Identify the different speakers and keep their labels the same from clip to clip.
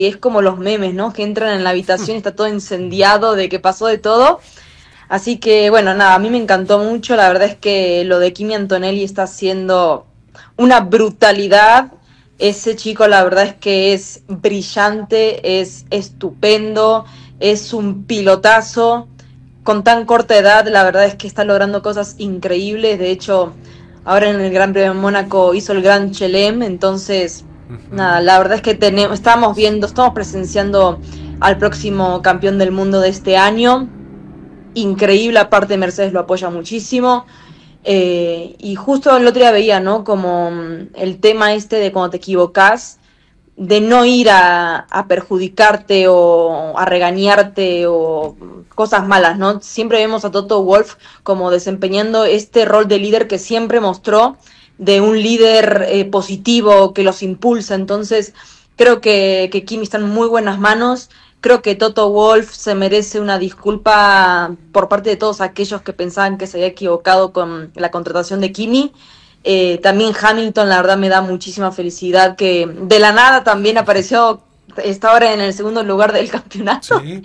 Speaker 1: es como los memes, ¿no? Que entran en la habitación y está todo incendiado, de que pasó de todo. Así que, bueno, nada, a mí me encantó mucho. La verdad es que lo de Kimi Antonelli está haciendo una brutalidad. Ese chico, la verdad es que es brillante, es estupendo, es un pilotazo. Con tan corta edad, la verdad es que está logrando cosas increíbles. De hecho, ahora en el Gran Premio de Mónaco hizo el Gran Chelem. Entonces, nada, la verdad es que estamos presenciando al próximo campeón del mundo de este año. Increíble, aparte Mercedes lo apoya muchísimo. Y justo el otro día veía, ¿no? Como el tema este de cuando te equivocas, de no ir a perjudicarte o a regañarte o cosas malas, ¿no? Siempre vemos a Toto Wolff como desempeñando este rol de líder que siempre mostró, de un líder positivo que los impulsa. Entonces creo que Kimi está en muy buenas manos. Creo que Toto Wolff se merece una disculpa por parte de todos aquellos que pensaban que se había equivocado con la contratación de Kimi. También Hamilton, la verdad me da muchísima felicidad que de la nada también apareció, está ahora en el segundo lugar del campeonato. Sí.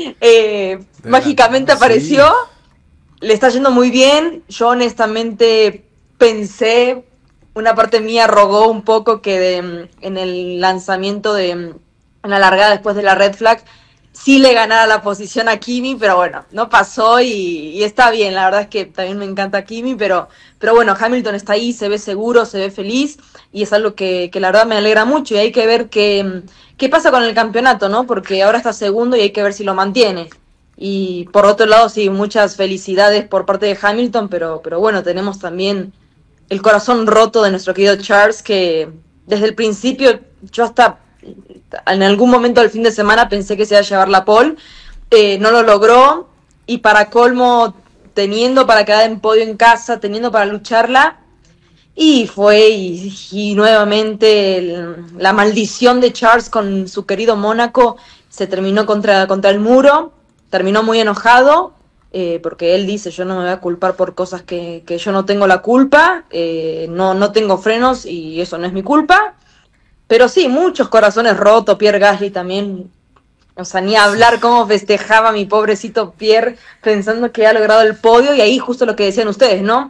Speaker 1: Mágicamente apareció, sí. Le está yendo muy bien. Yo honestamente pensé, una parte mía rogó un poco que en el lanzamiento en la largada después de la red flag sí le ganara la posición a Kimi, pero bueno, no pasó y está bien. La verdad es que también me encanta Kimi, pero bueno, Hamilton está ahí, se ve seguro, se ve feliz y es algo que la verdad me alegra mucho. Y hay que ver qué pasa con el campeonato, ¿no? Porque ahora está segundo y hay que ver si lo mantiene. Y por otro lado, sí, muchas felicidades por parte de Hamilton, pero bueno, tenemos también el corazón roto de nuestro querido Charles, que desde el principio yo hasta en algún momento del fin de semana pensé que se iba a llevar la pole, no lo logró, y para colmo, teniendo para quedar en podio en casa, teniendo para lucharla, y fue y nuevamente la maldición de Charles con su querido Mónaco se terminó contra el muro. Terminó muy enojado, porque él dice: yo no me voy a culpar por cosas que yo no tengo la culpa, no tengo frenos y eso no es mi culpa. Pero sí, muchos corazones rotos. Pierre Gasly también, o sea, ni hablar cómo festejaba mi pobrecito Pierre pensando que ha logrado el podio. Y ahí justo lo que decían ustedes, ¿no?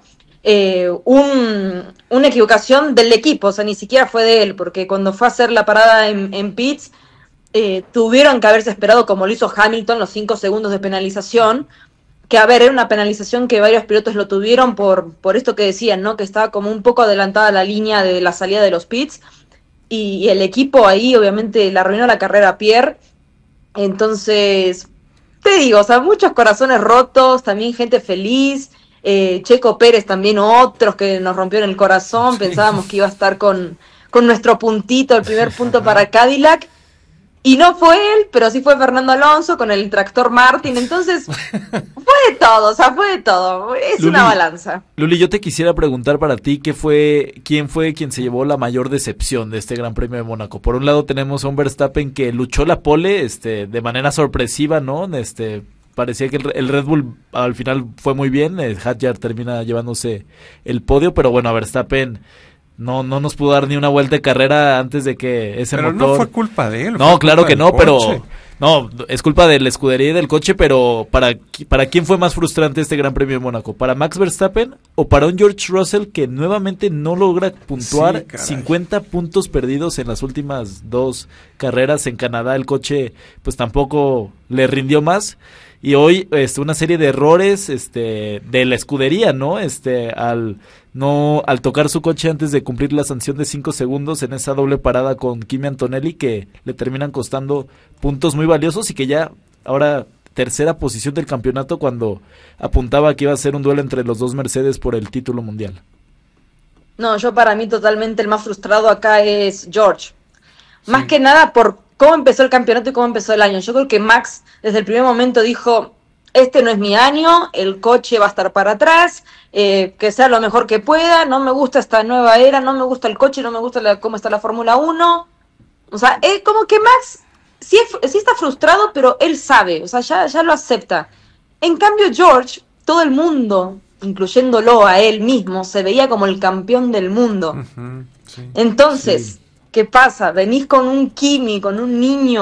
Speaker 1: Una equivocación del equipo, o sea, ni siquiera fue de él, porque cuando fue a hacer la parada en pits, tuvieron que haberse esperado, como lo hizo Hamilton, los 5 segundos de penalización, que a ver, era una penalización que varios pilotos lo tuvieron por esto que decían, ¿no? Que estaba como un poco adelantada la línea de la salida de los pits, y el equipo ahí obviamente le arruinó la carrera a Pierre. Entonces, te digo, o sea, muchos corazones rotos, también gente feliz. Checo Pérez también, otros que nos rompieron el corazón. Sí. Pensábamos que iba a estar con nuestro puntito, el primer punto para Cadillac, y no fue él, pero sí fue Fernando Alonso con el tractor Martin. Entonces fue de todo, o sea, fue de todo. Es Luli, una balanza.
Speaker 2: Luli, yo te quisiera preguntar para ti, quién fue quien se llevó la mayor decepción de este Gran Premio de Mónaco. Por un lado tenemos a un Verstappen que luchó la pole de manera sorpresiva, ¿no? Parecía que el Red Bull al final fue muy bien. Hadjar termina llevándose el podio, pero bueno, a Verstappen no nos pudo dar ni una vuelta de carrera antes de que ese
Speaker 3: pero
Speaker 2: motor...
Speaker 3: no fue culpa de él.
Speaker 2: No, claro que no, coche. Pero... No, es culpa de la escudería y del coche, pero ¿para quién fue más frustrante este Gran Premio de Mónaco? ¿Para Max Verstappen o para un George Russell que nuevamente no logra puntuar? Sí, 50 puntos perdidos en las últimas 2 carreras. En Canadá el coche pues tampoco le rindió más. Y hoy una serie de errores de la escudería, ¿no? Al tocar su coche antes de cumplir la sanción de 5 segundos en esa doble parada con Kimi Antonelli, que le terminan costando puntos muy valiosos, y que ya ahora tercera posición del campeonato, cuando apuntaba que iba a ser un duelo entre los dos Mercedes por el título mundial.
Speaker 1: No, para mí totalmente el más frustrado acá es George. Sí. Más que nada por cómo empezó el campeonato y cómo empezó el año. Yo creo que Max desde el primer momento dijo: este no es mi año, el coche va a estar para atrás, que sea lo mejor que pueda, no me gusta esta nueva era, no me gusta el coche, no me gusta cómo está la Fórmula 1. O sea, como que Max sí está frustrado, pero él sabe, o sea, ya lo acepta. En cambio George, todo el mundo, incluyéndolo a él mismo, se veía como el campeón del mundo. Uh-huh, sí, entonces, sí. ¿qué pasa? Venís con un Kimi, con un niño